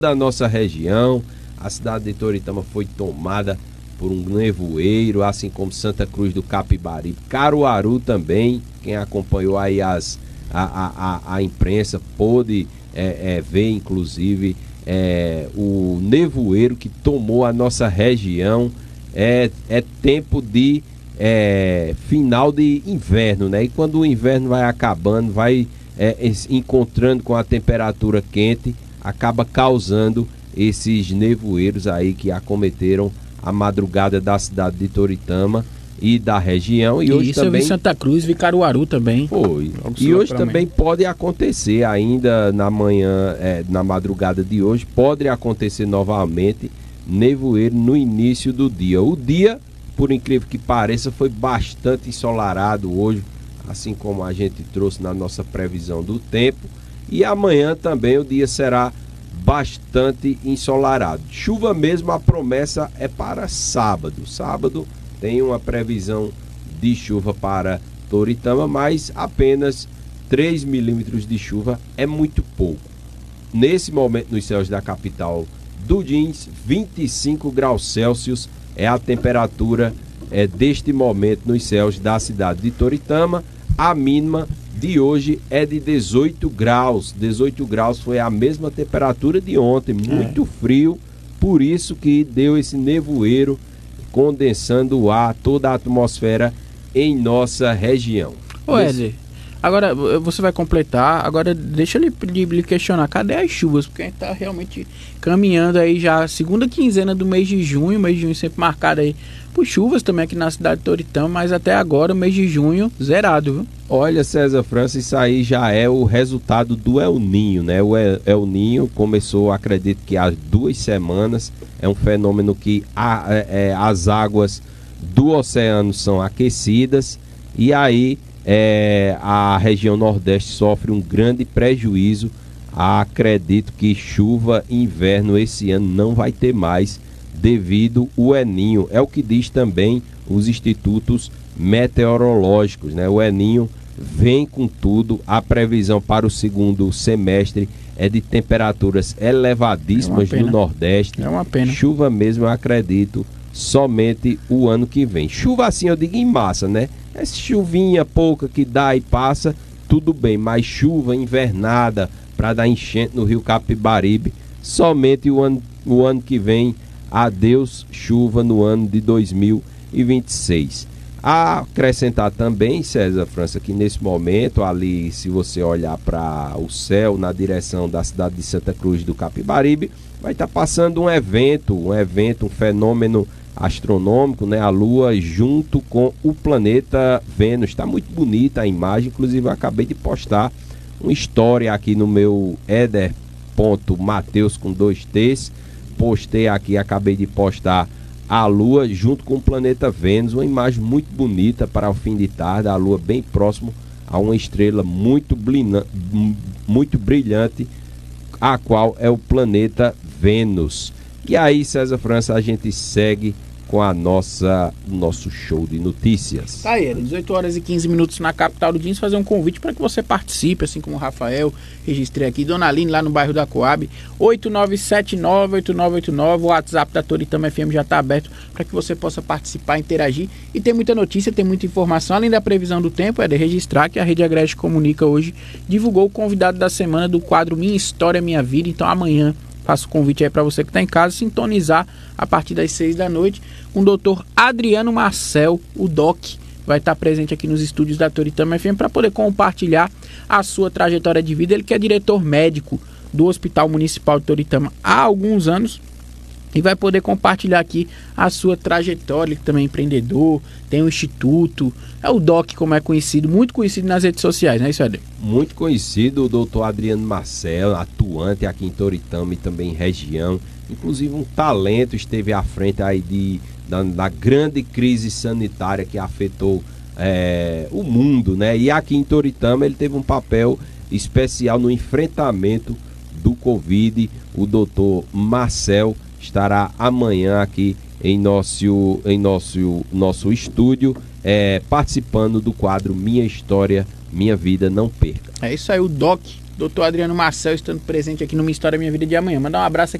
da nossa região. A cidade de Toritama foi tomada por um nevoeiro, assim como Santa Cruz do Capibaribe, Caruaru também. Quem acompanhou aí a imprensa pôde ver, inclusive, o nevoeiro que tomou a nossa região. É tempo de final de inverno, né? E quando o inverno vai acabando, vai encontrando com a temperatura quente, acaba causando esses nevoeiros aí que acometeram a madrugada da cidade de Toritama e da região. E hoje isso também eu vi Santa Cruz, vi Caruaru também. Foi. E hoje também pode acontecer, ainda na manhã, na madrugada de hoje, pode acontecer novamente nevoeiro no início do dia. O dia, por incrível que pareça, foi bastante ensolarado hoje, assim como a gente trouxe na nossa previsão do tempo. E amanhã também o dia será bastante ensolarado. Chuva mesmo, a promessa é para sábado. Sábado tem uma previsão de chuva para Toritama, mas apenas 3 milímetros de chuva é muito pouco. Nesse momento, nos céus da capital do Jeans, 25 graus Celsius é a temperatura deste momento nos céus da cidade de Toritama. A mínima de hoje é de 18 graus. 18 graus foi a mesma temperatura de ontem, muito frio, por isso que deu esse nevoeiro condensando o ar, toda a atmosfera em nossa região. Ô Éder, agora você vai completar, agora deixa eu lhe questionar, cadê as chuvas? Porque a gente tá realmente caminhando aí já a segunda quinzena do mês de junho sempre marcado aí por chuvas também aqui na cidade de Toritama, mas até agora o mês de junho zerado, viu? Olha, César França, isso aí já é o resultado do El Ninho, né? O El Ninho começou, acredito que há 2 semanas, é um fenômeno que as águas do oceano são aquecidas e aí a região nordeste sofre um grande prejuízo. Acredito que chuva inverno esse ano não vai ter mais devido ao El Ninho. É o que diz também os institutos meteorológicos, né? O El Ninho vem com tudo. A previsão para o segundo semestre é de temperaturas elevadíssimas no Nordeste. É uma pena. Chuva mesmo, eu acredito, somente o ano que vem. Chuva assim, eu digo em massa, né? Essa chuvinha pouca que dá e passa, tudo bem, mas chuva invernada para dar enchente no rio Capibaribe, somente o ano que vem. Adeus chuva no ano de 2026. A acrescentar também, César França, que nesse momento ali, se você olhar para o céu na direção da cidade de Santa Cruz do Capibaribe, vai estar passando um fenômeno astronômico, né? A Lua junto com o planeta Vênus. Está muito bonita a imagem, inclusive eu acabei de postar uma história aqui no meu Eder.Mateus com 2 T's. Postei aqui, acabei de postar a Lua junto com o planeta Vênus, uma imagem muito bonita para o fim de tarde, a Lua bem próximo a uma estrela muito brilhante, a qual é o planeta Vênus. E aí, César França, a gente segue com o nosso show de notícias. Tá aí, 18 horas e 15 minutos na capital do Jeans, fazer um convite para que você participe, assim como o Rafael, registrei aqui, Dona Aline lá no bairro da Coab, 8979-8989, o WhatsApp da Toritama FM já está aberto para que você possa participar, interagir e tem muita notícia, tem muita informação, além da previsão do tempo, é de registrar que a Rede Agreste Comunica hoje divulgou o convidado da semana do quadro Minha História, Minha Vida, então amanhã faço o convite aí para você que está em casa, sintonizar a partir das 6 da noite com o doutor Adriano Marcel, o DOC, vai estar presente aqui nos estúdios da Toritama FM para poder compartilhar a sua trajetória de vida. Ele que é diretor médico do Hospital Municipal de Toritama há alguns anos e vai poder compartilhar aqui a sua trajetória. Ele também é empreendedor, tem um instituto, é o DOC, como é conhecido, muito conhecido nas redes sociais, não é isso, Eder? Muito conhecido, o doutor Adriano Marcel, atuante aqui em Toritama e também em região, inclusive um talento, esteve à frente aí da grande crise sanitária que afetou o mundo, né? E aqui em Toritama ele teve um papel especial no enfrentamento do Covid. O doutor Marcel estará amanhã aqui em nosso estúdio, participando do quadro Minha História, Minha Vida, não perca. É isso aí, o DOC Doutor Adriano Marcel estando presente aqui no Minha História Minha Vida de amanhã. Mandar um abraço aqui